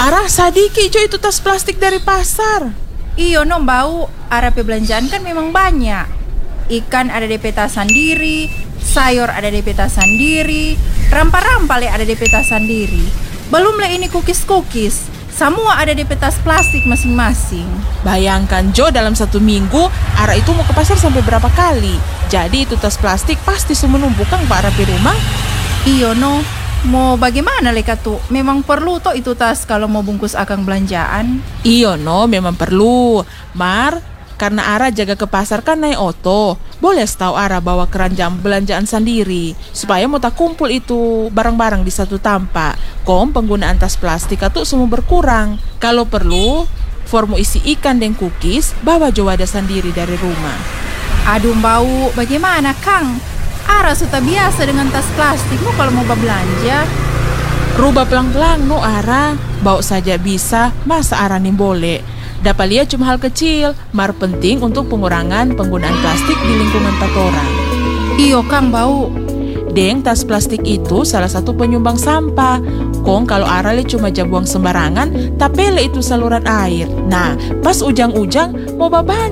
Arah sadiki jo itu tas plastik dari pasar. Iyo no bau, arah belanjaan kan memang banyak. Ikan ada DP tas sendiri, sayur ada DP tas sendiri, rempah-rempah ada DP tas sendiri. Belum lah ini cookies, semua ada DP tas plastik masing-masing. Bayangkan Jo, dalam 1 minggu Ara itu mau ke pasar sampai berapa kali. Jadi itu tas plastik pasti semua numpuk kan Pak Ara di rumah. Iyo no, mau bagaimana leka tuh? Memang perlu toh itu tas kalau mau bungkus akang belanjaan. Iyo no, memang perlu. Mar, karena Ara jaga ke pasar kan naik oto, boleh setahu Ara bawa keranjang belanjaan sendiri supaya mau tak kumpul itu barang-barang di satu tempat. Penggunaan tas plastik itu semua berkurang. Kalau perlu, formu isi ikan dan cookies bawa jo wadah sendiri dari rumah. Aduh bau, bagaimana Kang? Ara sudah biasa dengan tas plastik mau kalau mau belanja. Rubah pelang-pelang no Ara, bawa saja bisa, masa Ara nih boleh. Dapat lihat cuma hal kecil, mar penting untuk pengurangan penggunaan plastik di lingkungan tatorang. Iyo Kang bau. Deng, tas plastik itu salah satu penyumbang sampah. Kalau Ara cuma buang sembarangan, tapi itu saluran air. Nah, pas ujang-ujang mau babahan